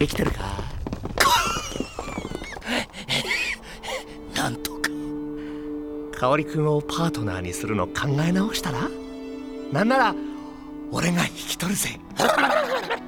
できてるか？なんとか香織君をパートナーにするの考え直したら？なんなら俺が引き取るぜ。